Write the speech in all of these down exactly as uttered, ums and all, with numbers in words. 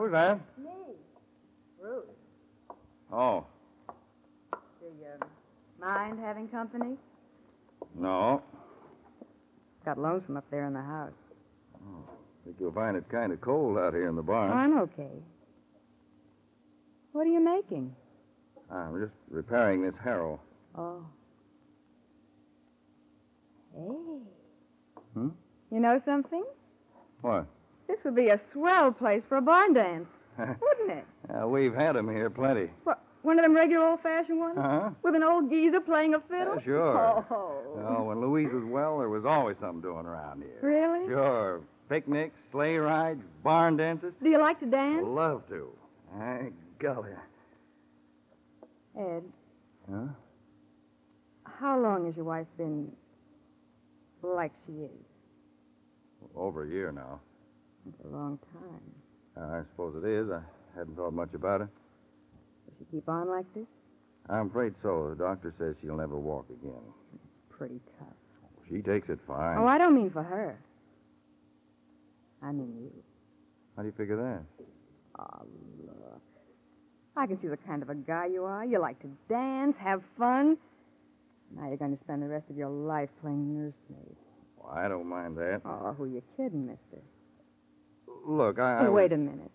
Who's that? Me. Ruth. Oh. Do you mind having company? No. Got lonesome up there in the house. Oh, think you'll find it kind of cold out here in the barn. Oh, I'm okay. What are you making? I'm just repairing this harrow. Oh. Hey. Hmm? You know something? What? This would be a swell place for a barn dance, wouldn't it? Uh, we've had them here plenty. What, one of them regular old-fashioned ones? Uh-huh. With an old geezer playing a fiddle? Uh, sure. Oh. Well, when Louise was well, there was always something doing around here. Really? Sure. Picnics, sleigh rides, barn dances. Do you like to dance? Love to. I golly. Ed, Huh? how long has your wife been like she is? Over a year now. That's a long time. Uh, I suppose it is. I hadn't thought much about it. Does she keep on like this? I'm afraid so. The doctor says she'll never walk again. Pretty tough. She takes it fine. Oh, I don't mean for her. I mean you. How do you figure that? Oh, look. I can see the kind of a guy you are. You like to dance, have fun. Now you're going to spend the rest of your life playing nursemaid. Well, I don't mind that. Oh, who you kidding, mister? Look, I... Oh, I wait was... a minute.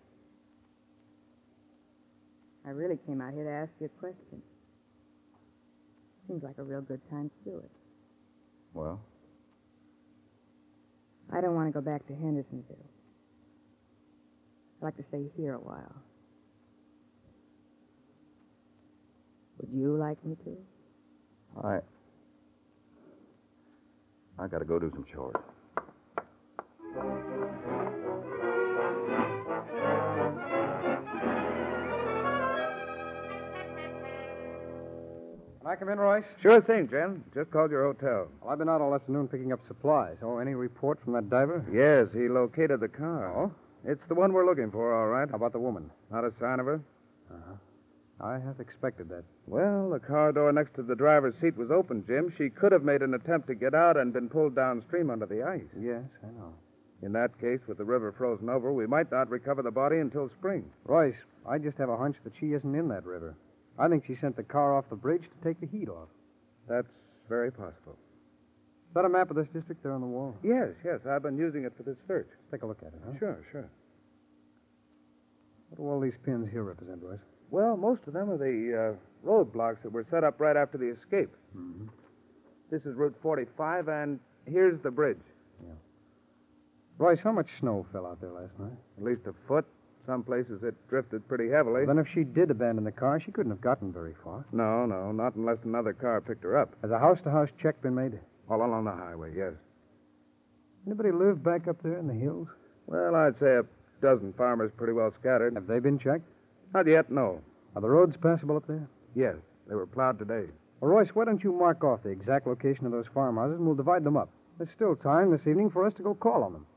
I really came out here to ask you a question. Seems like a real good time to do it. Well? I don't want to go back to Hendersonville. I'd like to stay here a while. Would you like me to? I... I gotta go do some chores. Can I come in, Royce? Sure thing, Jen. Just called your hotel. Well, I've been out all afternoon picking up supplies. Oh, any report from that diver? Yes, he located the car. Oh? It's the one we're looking for, all right. How about the woman? Not a sign of her? Uh-huh. I half expected that. Well, the car door next to the driver's seat was open, Jim. She could have made an attempt to get out and been pulled downstream under the ice. Yes, I know. In that case, with the river frozen over, we might not recover the body until spring. Royce, I just have a hunch that she isn't in that river. I think she sent the car off the bridge to take the heat off. That's very possible. Is that a map of this district there on the wall? Yes, yes. I've been using it for this search. Take a look at it, huh? Sure, sure. What do all these pins here represent, Royce? Well, most of them are the uh, roadblocks that were set up right after the escape. Mm-hmm. This is Route forty-five, and here's the bridge. Yeah. Royce, how much snow fell out there last night? At least a foot. Some places it drifted pretty heavily. Then if she did abandon the car, she couldn't have gotten very far. No, no, not unless another car picked her up. Has a house-to-house check been made? All along the highway, yes. Anybody live back up there in the hills? Well, I'd say a dozen farmers pretty well scattered. Have they been checked? Not yet, no. Are the roads passable up there? Yes, they were plowed today. Well, Royce, why don't you mark off the exact location of those farmhouses and we'll divide them up. There's still time this evening for us to go call on them.